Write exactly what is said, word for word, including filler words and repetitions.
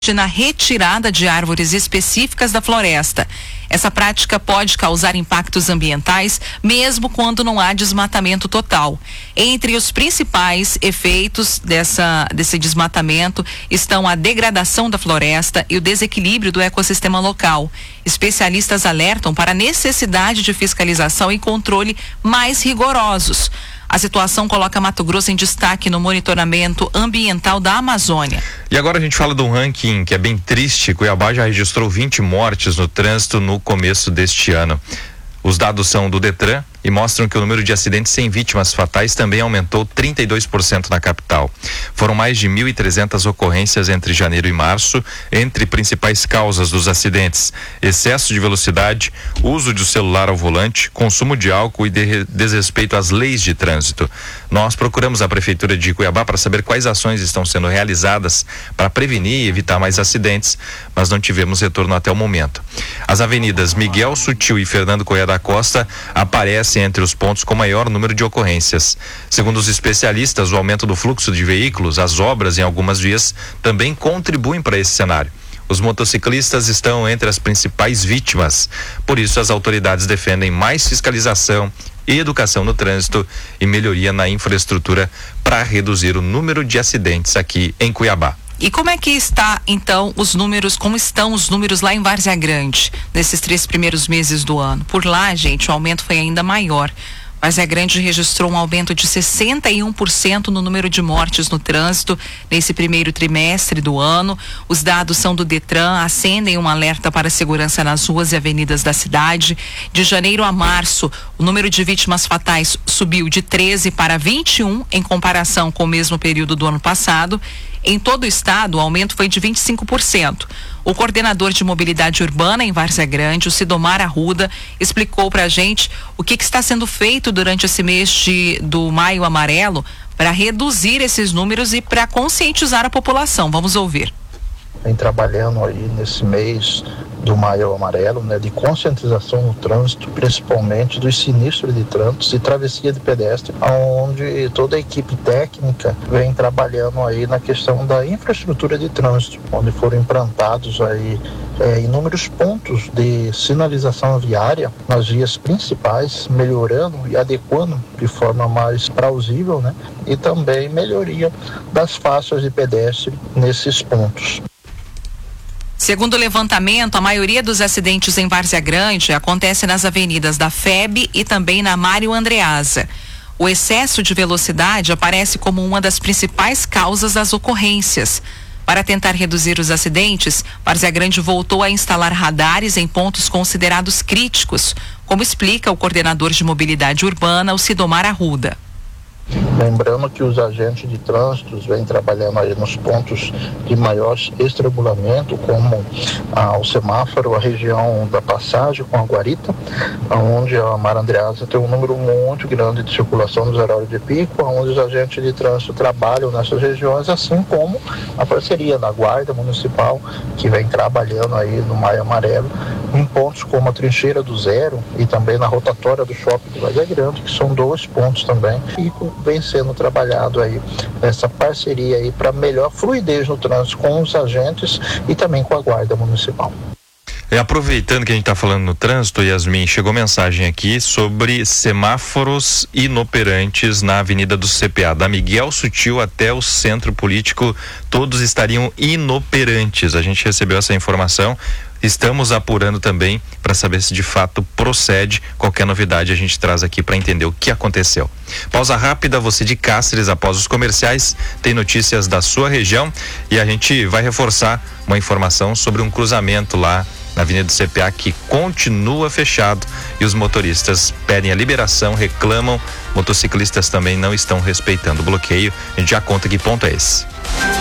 na retirada de árvores específicas da floresta. Essa prática pode causar impactos ambientais, mesmo quando não há desmatamento total. Entre os principais efeitos dessa, desse desmatamento estão a degradação da floresta e o desequilíbrio do ecossistema local. Especialistas alertam para a necessidade de fiscalização e controle mais rigorosos. A situação coloca Mato Grosso em destaque no monitoramento ambiental da Amazônia. E agora a gente fala de um ranking que é bem triste. Cuiabá já registrou vinte mortes no trânsito no começo deste ano. Os dados são do Detran e mostram que o número de acidentes sem vítimas fatais também aumentou trinta e dois por cento na capital. Foram mais de mil e trezentas ocorrências entre janeiro e março, entre principais causas dos acidentes: excesso de velocidade, uso de celular ao volante, consumo de álcool e de desrespeito às leis de trânsito. Nós procuramos a Prefeitura de Cuiabá para saber quais ações estão sendo realizadas para prevenir e evitar mais acidentes, mas não tivemos retorno até o momento. As avenidas Miguel Sutil e Fernando Correia da Costa aparecem entre os pontos com maior número de ocorrências. Segundo os especialistas, o aumento do fluxo de veículos, as obras em algumas vias também contribuem para esse cenário. Os motociclistas estão entre as principais vítimas. Por isso, as autoridades defendem mais fiscalização e educação no trânsito e melhoria na infraestrutura para reduzir o número de acidentes aqui em Cuiabá. E como é que está, então, os números, como estão os números lá em Várzea Grande, nesses três primeiros meses do ano? Por lá, gente, o aumento foi ainda maior. Várzea Grande registrou um aumento de sessenta e um por cento no número de mortes no trânsito nesse primeiro trimestre do ano. Os dados são do Detran, acendem um alerta para a segurança nas ruas e avenidas da cidade. De janeiro a março, o número de vítimas fatais subiu de treze para vinte e um em comparação com o mesmo período do ano passado. Em todo o estado, o aumento foi de vinte e cinco por cento. O coordenador de mobilidade urbana em Várzea Grande, o Sidomar Arruda, explicou para a gente o que, que está sendo feito durante esse mês de, do Maio Amarelo para reduzir esses números e para conscientizar a população. Vamos ouvir. Vem trabalhando aí nesse mês do Maio Amarelo, né, de conscientização no trânsito, principalmente dos sinistros de trânsito e travessia de pedestre, onde toda a equipe técnica vem trabalhando aí na questão da infraestrutura de trânsito, onde foram implantados aí é, inúmeros pontos de sinalização viária nas vias principais, melhorando e adequando de forma mais plausível, né, e também melhoria das faixas de pedestre nesses pontos. Segundo o levantamento, a maioria dos acidentes em Várzea Grande acontece nas avenidas da F E B e também na Mário Andreasa. O excesso de velocidade aparece como uma das principais causas das ocorrências. Para tentar reduzir os acidentes, Várzea Grande voltou a instalar radares em pontos considerados críticos, como explica o coordenador de mobilidade urbana, o Sidomar Arruda. Lembrando que os agentes de trânsito vêm trabalhando aí nos pontos de maior estrangulamento, como ah, o semáforo, a região da passagem com a Guarita, onde a Mar Andreasa tem um número muito grande de circulação nos horários de pico, onde os agentes de trânsito trabalham nessas regiões, assim como a parceria da Guarda Municipal, que vem trabalhando aí no Maio Amarelo, em pontos como a Trincheira do Zero e também na rotatória do Shopping de Várzea Grande, que são dois pontos também, e vem sendo trabalhado aí essa parceria aí para melhor fluidez no trânsito com os agentes e também com a Guarda Municipal. E aproveitando que a gente está falando no trânsito, Yasmin, chegou mensagem aqui sobre semáforos inoperantes na Avenida do C P A, da Miguel Sutil até o Centro Político, todos estariam inoperantes. A gente recebeu essa informação. Estamos apurando também para saber se de fato procede. Qualquer novidade a gente traz aqui para entender o que aconteceu. Pausa rápida, você de Cáceres, após os comerciais, tem notícias da sua região e a gente vai reforçar uma informação sobre um cruzamento lá na Avenida do C P A que continua fechado e os motoristas pedem a liberação, reclamam, motociclistas também não estão respeitando o bloqueio. A gente já conta que ponto é esse.